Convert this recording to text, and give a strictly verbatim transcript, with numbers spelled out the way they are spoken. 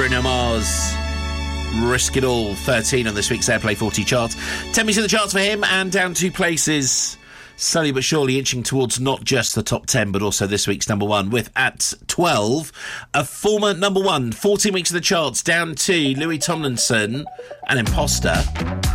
Bruno Mars. Risk It All, thirteen on this week's Airplay forty chart. ten weeks in the charts for him, and down two places, slowly but surely inching towards not just the top ten, but also this week's number one, with at twelve, a former number one, fourteen weeks in the charts, down to Louis Tomlinson, an Imposter.